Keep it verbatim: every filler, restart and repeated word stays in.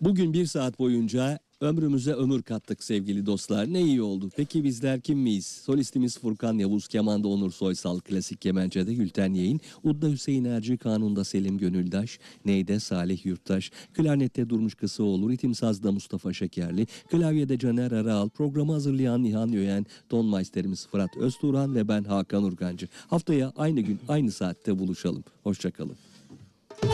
Bugün bir saat boyunca ömrümüze ömür kattık sevgili dostlar. Ne iyi oldu. Peki bizler kim miyiz? Solistimiz Furkan Yavuz, kemanda Onur Soysal, klasik kemençede Gülten Yeğin, udda Hüseyin Erci, kanunda Selim Gönüldaş, neyde Salih Yurttaş, klarnette Durmuş Kısıoğlu, ritim sazda Mustafa Şekerli, klavyede Caner Aral, programı hazırlayan Nihan Yöyen, ton maisterimiz Fırat Öztuğran ve ben Hakan Urgancı. Haftaya aynı gün aynı saatte buluşalım. Hoşçakalın.